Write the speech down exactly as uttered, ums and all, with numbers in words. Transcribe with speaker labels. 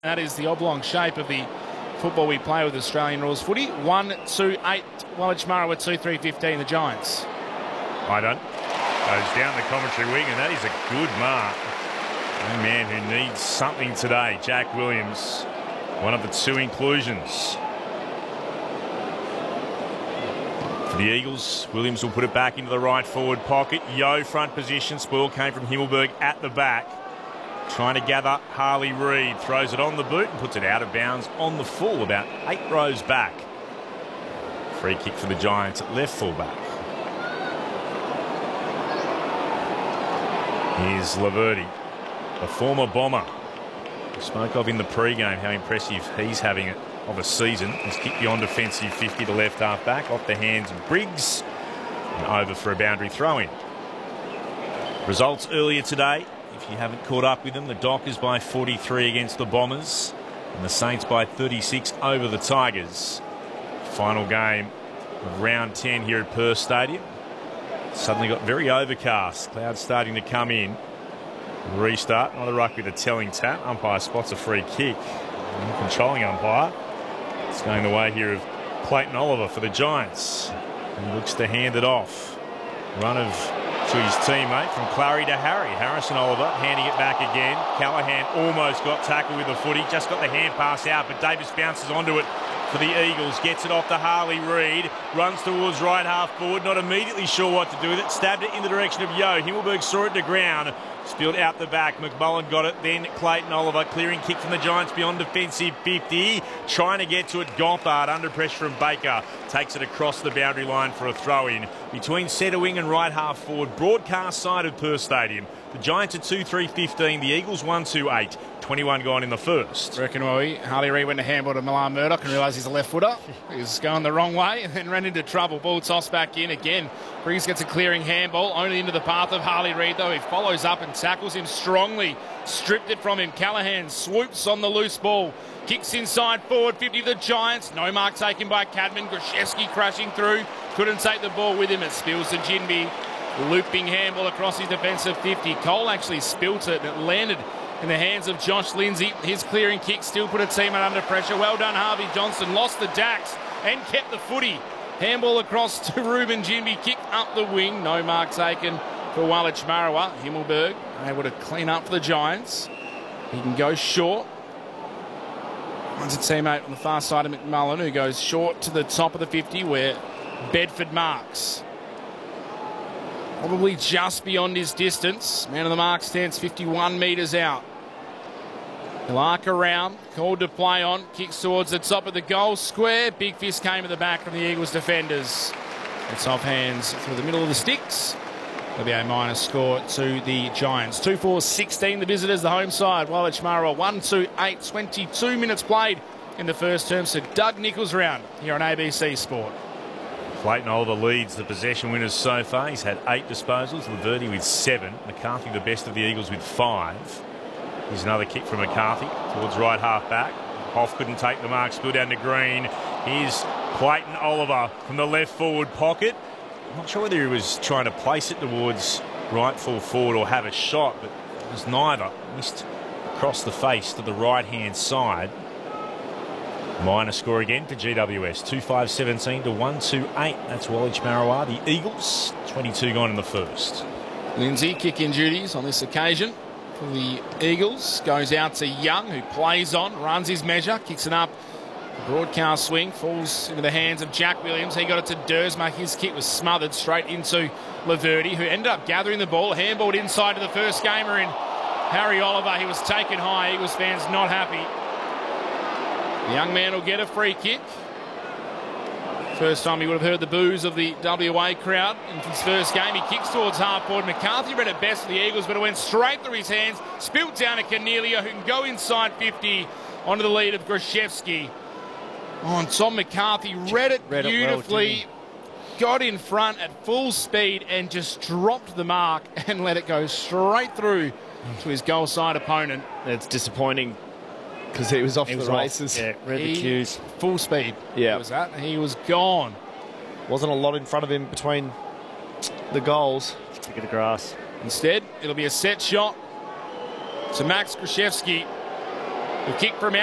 Speaker 1: That is the oblong shape of the football we play with Australian rules footy. one two eight, Wallich-Murray two three fifteen, the Giants.
Speaker 2: I don't. Goes down the commentary wing, and that is a good mark. A man who needs something today, Jack Williams, one of the two inclusions. For the Eagles, Williams will put it back into the right forward pocket. Yo front position. Spoil came from Himmelberg at the back. Trying to gather Harley Reid. Throws it on the boot and puts it out of bounds on the full, about eight rows back. Free kick for the Giants at left fullback. Here's Laverty, a former Bomber. We spoke of in the pre-game how impressive he's having it of a season. He's kicked beyond defensive fifty to left half back, off the hands of Briggs, and over for a boundary throw-in. Results earlier today, if you haven't caught up with them, the Dockers by forty-three against the Bombers, and the Saints by thirty-six over the Tigers. Final game of round ten here at Perth Stadium. Suddenly got very overcast. Clouds starting to come in. Restart. Not a ruck with a telling tap. Umpire spots a free kick. Controlling umpire. It's going the way here of Clayton Oliver for the Giants. He looks to hand it off. Run of to his teammate from Clary to Harry. Harrison Oliver handing it back again. Callaghan almost got tackled with the footy. Just got the hand pass out, but Davis bounces onto it for the Eagles. Gets it off to Harley Reid. Runs towards right half forward. Not immediately sure what to do with it. Stabbed it in the direction of Yo. Himmelberg saw it to ground. Spilled out the back. McMullen got it. Then Clayton Oliver. Clearing kick from the Giants beyond defensive fifty. Trying to get to it. Gothard under pressure from Baker. Takes it across the boundary line for a throw-in. Between centre wing and right half forward. Broadcast side of Perth Stadium. The Giants are two three fifteen. The Eagles one two eight. twenty-one gone in the first.
Speaker 1: Reckon we Harley Reid went to handball to Milan Murdoch and realised he's a left footer. He was going the wrong way and then ran into trouble. Ball tossed back in again. Briggs gets a clearing handball only into the path of Harley Reid, though. He follows up and tackles him strongly. Stripped it from him. Callaghan swoops on the loose ball. Kicks inside forward fifty of the Giants. No mark taken by Cadman. Grashevsky crashing through. Couldn't take the ball with him. It spills to Jinby. Looping handball across his defensive fifty. Cole actually spilt it and it landed in the hands of Josh Lindsay. His clearing kick still put a teammate under pressure. Well done, Harvey Johnson. Lost the Dax and kept the footy. Handball across to Ruben Jinby. Kick up the wing. No mark taken for Wallich-Murray. Himmelberg able to clean up for the Giants. He can go short. Finds a teammate on the far side of McMullen, who goes short to the top of the fifty where Bedford marks. Probably just beyond his distance. Man of the mark stands fifty-one metres out. He'll arc around, called to play on, kicks towards the top of the goal square. Big fist came at the back from the Eagles defenders. It's off hands through the middle of the sticks. There'll be a minus score to the Giants. two four sixteen, the visitors, the home side. Wallich-Murray one two eight, twenty-two minutes played in the first term. So Doug Nichols round here on A B C Sport.
Speaker 2: Clayton Oliver leads the possession winners so far. He's had eight disposals. Laverty with seven. McCarthy the best of the Eagles with five. Here's another kick from McCarthy towards right half back. Hoff couldn't take the mark. Spilled down to Green. Here's Clayton Oliver from the left forward pocket. I'm not sure whether he was trying to place it towards right full forward or have a shot, but it was neither. Missed across the face to the right hand side. Minor score again for G W S. two five seventeen to one two eight. That's Wallich-Murray. The Eagles, twenty-two gone in the first.
Speaker 1: Lindsay kicking duties on this occasion for the Eagles. Goes out to Young, who plays on, runs his measure, kicks it up. Broadcast swing falls into the hands of Jack Williams. He got it to Dersma. His kick was smothered straight into Laverty, who ended up gathering the ball. Handballed inside to the first gamer in Harry Oliver. He was taken high. Eagles fans not happy. The young man will get a free kick. First time he would have heard the boos of the W A crowd in his first game. He kicks towards half forward. McCarthy read it best for the Eagles, but it went straight through his hands. Spilt down to Cornelia, who can go inside fifty onto the lead of Grashevsky. Oh, and Tom McCarthy read it read beautifully. It well, got in front at full speed and just dropped the mark and let it go straight through to his goal side opponent.
Speaker 3: It's disappointing because he was off he the was
Speaker 1: Off.
Speaker 3: races.
Speaker 1: Yeah, read he, the cues. Full speed.
Speaker 3: Yeah.
Speaker 1: Was that? He was gone.
Speaker 3: Wasn't a lot in front of him between the goals.
Speaker 4: Stick of the grass.
Speaker 1: Instead, it'll be a set shot to Max Grashevsky. The kick from